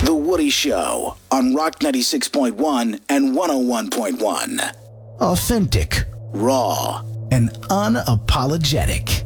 The Woody Show on Rock 96.1 and 101.1. Authentic, raw, and unapologetic.